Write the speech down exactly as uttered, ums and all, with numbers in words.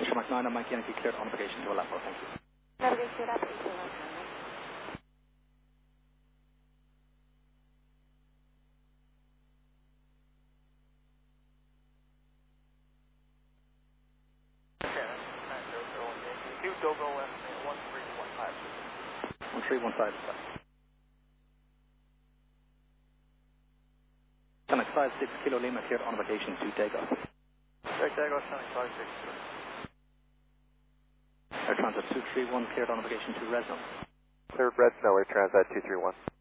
Fisher Mach nine and Mike Yankee cleared on navigation to Aleppo, thank you. Navigation to Aleppo. Dogo left, one three one five. one three one five. Sonic five six Kilo Lima cleared on navigation to Dago. Right, Dago, Sonic five six. Air Transat two three one cleared on navigation to Resno. Cleared Resno, Air Transat two three one.